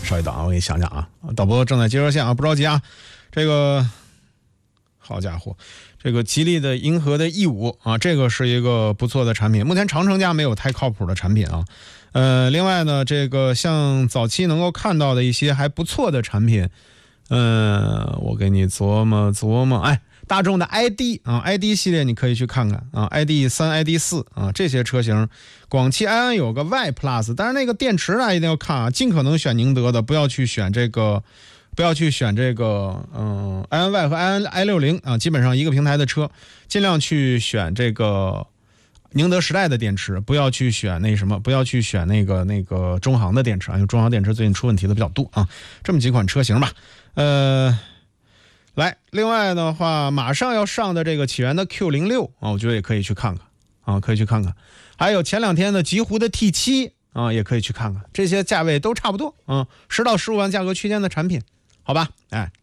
稍一等啊，我给你想想啊，导播正在接热线啊，不着急啊。这个好家伙，这个吉利的银河的 E5 啊，这个是一个不错的产品。目前长城家没有太靠谱的产品啊。另外呢，这个像早期能够看到的一些还不错的产品，我给你琢磨琢磨，哎，大众的 ID 啊 ，ID 系列你可以去看看啊 ，ID3、ID4 啊，这些车型。广汽埃安有个 Y Plus， 但是那个电池大家一定要看啊，尽可能选宁德的，不要去选这个埃安 Y 和埃安 i60 啊，基本上一个平台的车，尽量去选这个宁德时代的电池，不要去选不要去选那个中航的电池啊，因为中航电池最近出问题的比较多啊。这么几款车型吧，来，另外的话，马上要上的这个起源的 Q06 啊，我觉得也可以去看看啊，可以去看看。还有前两天的极狐的 T7 啊，也可以去看看，这些价位都差不多啊，10到15万价格区间的产品，好吧？哎。